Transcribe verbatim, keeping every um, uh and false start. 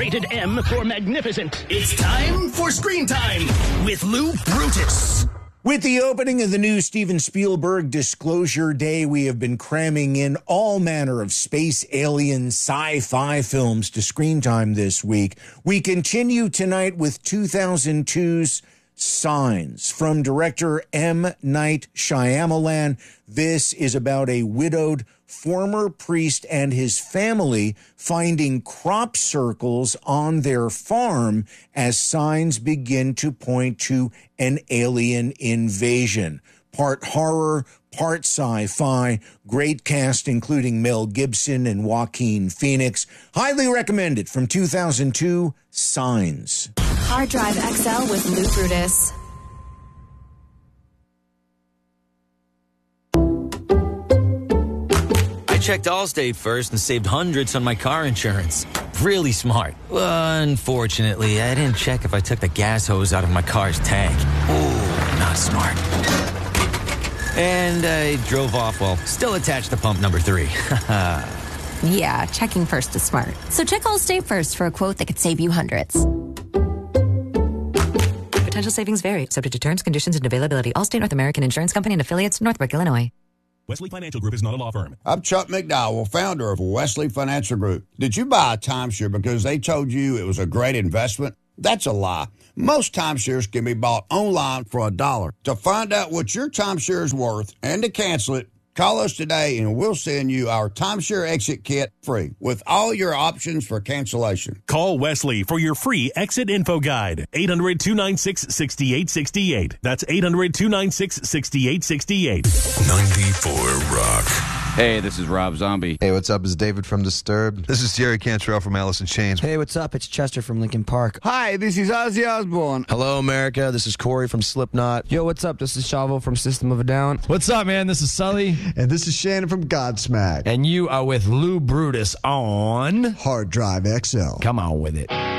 Rated M for magnificent. It's time for Screen Time with Lou Brutus. With the opening of the new Steven Spielberg Disclosure Day, we have been cramming in all manner of space alien sci-fi films to Screen Time this week. We continue tonight with two thousand two's Signs from director M. Night Shyamalan. This is about a widowed former priest and his family finding crop circles on their farm as signs begin to point to an alien invasion. Part horror, part sci-fi, great cast including Mel Gibson and Joaquin Phoenix. Highly recommended from two thousand two, Signs. Hard Drive X L with Lou Brutus. I checked Allstate first and saved hundreds on my car insurance. Really smart. Unfortunately, I didn't check if I took the gas hose out of my car's tank. Ooh, not smart. And I drove off while still attached to pump number three. Yeah, checking first is smart. So check Allstate first for a quote that could save you hundreds. Potential savings vary, subject to terms, conditions, and availability. Allstate North American Insurance Company and affiliates, Northbrook, Illinois. Wesley Financial Group is not a law firm. I'm Chuck McDowell, founder of Wesley Financial Group. Did you buy a timeshare because they told you it was a great investment? That's a lie. Most timeshares can be bought online for a dollar. To find out what your timeshare is worth and to cancel it, call us today and we'll send you our timeshare exit kit free with all your options for cancellation. Call Wesley for your free exit info guide. eight hundred, two nine six, six eight six eight. That's eight hundred, two nine six, six eight six eight. ninety-four Rock. Hey, this is Rob Zombie. Hey, what's up? It's David from Disturbed. This is Jerry Cantrell from Alice in Chains. Hey, what's up? It's Chester from Linkin Park. Hi, this is Ozzy Osbourne. Hello, America. This is Corey from Slipknot. Yo, what's up? This is Chavo from System of a Down. What's up, man? This is Sully. And this is Shannon from Godsmack. And you are with Lou Brutus on Hard Drive X L. Come on with it.